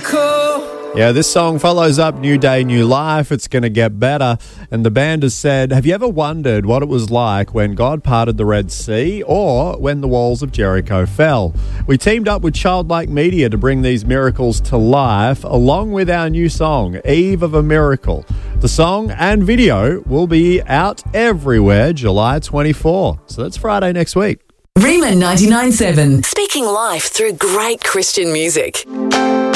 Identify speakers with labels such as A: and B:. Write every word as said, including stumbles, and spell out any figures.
A: Yeah, this song follows up New Day, New Life. It's going to get better. And the band has said, have you ever wondered what it was like when God parted the Red Sea or when the walls of Jericho fell? We teamed up with Childlike Media to bring these miracles to life, along with our new song, Eve of a Miracle. The song and video will be out everywhere July twenty-fourth. So that's Friday next week.
B: Rima ninety-nine point seven. Speaking life through great Christian music.